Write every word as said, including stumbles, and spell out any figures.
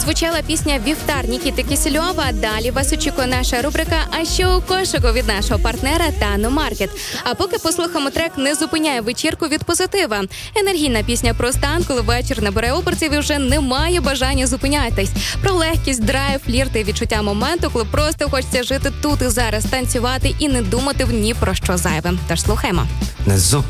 Прозвучала пісня «Вівтар» Нікіти Кісельова. Далі вас очікує наша рубрика «А що у кошику» від нашого партнера Тану Маркет. А поки послухаємо трек «Не зупиняє вечірку» від Позитива. Енергійна пісня про стан, коли вечір набере обертів і вже немає бажання зупинятись. Про легкість, драйв, флірти і відчуття моменту, коли просто хочеться жити тут і зараз, танцювати і не думати ні про що зайве. Тож слухаємо. Не зупиняє